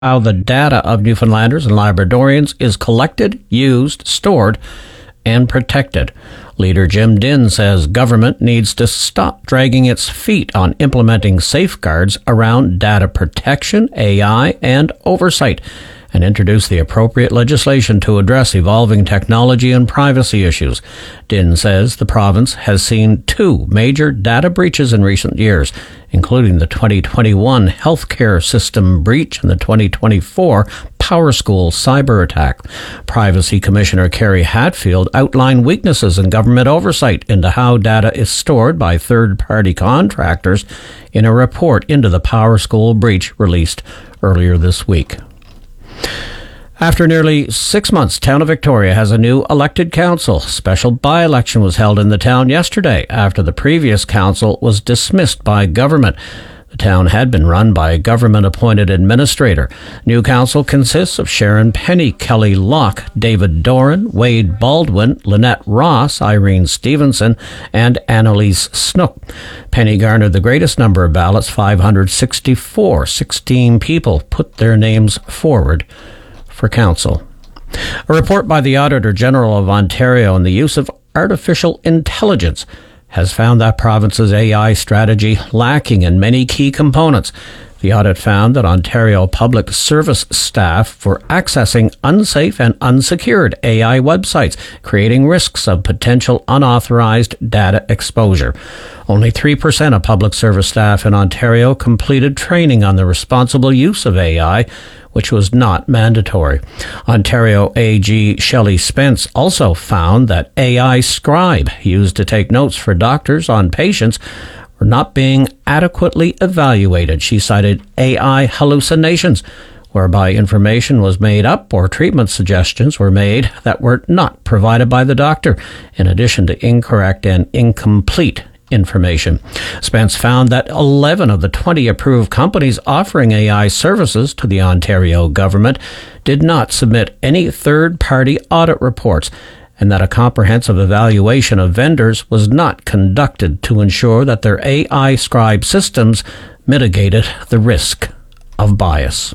how the data of Newfoundlanders and Labradorians is collected, used, stored, and protected. Leader Jim Dinn says government needs to stop dragging its feet on implementing safeguards around data protection, AI, and oversight, and introduce the appropriate legislation to address evolving technology and privacy issues. Dinn says the province has seen 2 major data breaches in recent years, including the 2021 healthcare system breach and the 2024 PowerSchool cyber attack. Privacy Commissioner Kerry Hatfield outlined weaknesses in government oversight into how data is stored by third-party contractors in a report into the PowerSchool breach released earlier this week. After nearly 6 months, Town of Victoria has a new elected council. Special by-election was held in the town yesterday after the previous council was dismissed by government. The town had been run by a government-appointed administrator. New council consists of Sharon Penny, Kelly Locke, David Doran, Wade Baldwin, Lynette Ross, Irene Stevenson, and Annalise Snook. Penny garnered the greatest number of ballots, 564. 16 people put their names forward for council. A report by the Auditor General of Ontario on the use of artificial intelligence has found that province's AI strategy lacking in many key components. The audit found that Ontario public service staff were accessing unsafe and unsecured AI websites, creating risks of potential unauthorized data exposure. Only 3% of public service staff in Ontario completed training on the responsible use of AI, which was not mandatory. Ontario AG Shelley Spence also found that AI Scribe, used to take notes for doctors on patients, were not being adequately evaluated. She cited AI hallucinations, whereby information was made up or treatment suggestions were made that were not provided by the doctor, in addition to incorrect and incomplete information. Spence found that 11 of the 20 approved companies offering AI services to the Ontario government did not submit any third-party audit reports, and that a comprehensive evaluation of vendors was not conducted to ensure that their AI Scribe systems mitigated the risk of bias.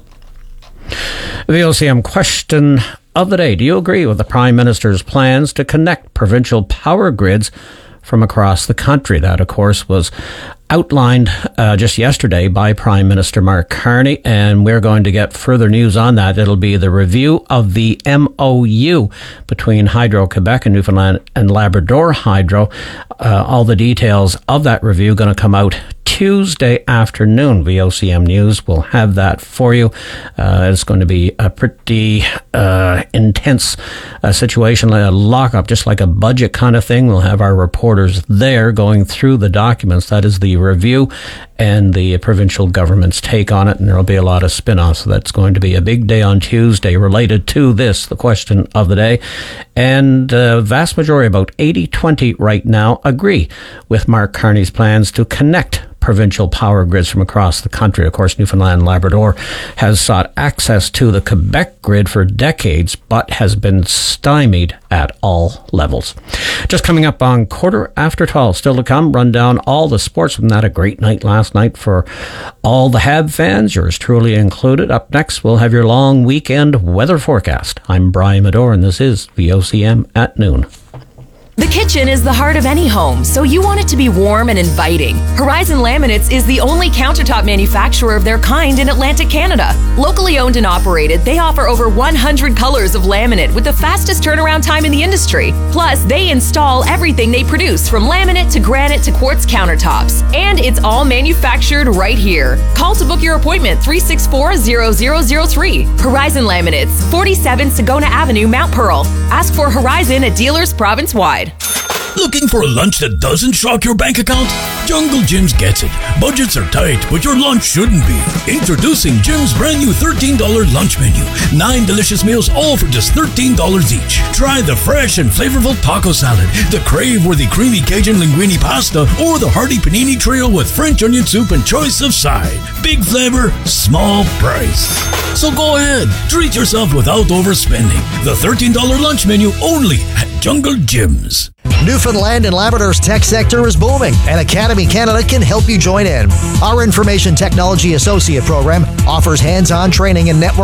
VOCM question of the day. Do you agree with the Prime Minister's plans to connect provincial power grids from across the country? That, of course, was outlined just yesterday by Prime Minister Mark Carney, and we're going to get further news on that. It'll be the review of the MOU between Hydro-Quebec and Newfoundland and Labrador Hydro. All the details of that review going to come out Tuesday afternoon. VOCM News will have that for you. It's going to be a pretty intense situation, like a lockup, just like a budget kind of thing. We'll have our reporters there going through the documents. That is the review and the provincial government's take on it, and there will be a lot of spin-offs. So that's going to be a big day on Tuesday related to this, the question of the day. And vast majority, about 80-20 right now, agree with Mark Carney's plans to connect provincial power grids from across the country. Of course, Newfoundland and Labrador has sought access to the Quebec grid for decades, but has been stymied at all levels. Just coming up on 12:15, still to come, run down all the sports. Wasn't that a great night last night for all the Hab fans, yours truly included? Up next, we'll have your long weekend weather forecast. I'm Brian Medore, and this is VOCM at noon. The kitchen is the heart of any home, so you want it to be warm and inviting. Horizon Laminates is the only countertop manufacturer of their kind in Atlantic Canada. Locally owned and operated, they offer over 100 colors of laminate with the fastest turnaround time in the industry. Plus, they install everything they produce, from laminate to granite to quartz countertops. And it's all manufactured right here. Call to book your appointment, 364-0003. Horizon Laminates, 47 Sagona Avenue, Mount Pearl. Ask for Horizon at dealers province-wide. Looking for a lunch that doesn't shock your bank account? Jungle Jim's gets it. Budgets are tight, but your lunch shouldn't be. Introducing Jim's brand new $13 lunch menu. 9 delicious meals, all for just $13 each. Try the fresh and flavorful taco salad, the crave-worthy creamy Cajun linguine pasta, or the hearty panini trio with French onion soup and choice of side. Big flavor, small price. So go ahead, treat yourself without overspending. The $13 lunch menu only at Jungle Jim's. Newfoundland and Labrador's tech sector is booming, and Academy Canada can help you join in. Our Information Technology Associate program offers hands-on training in network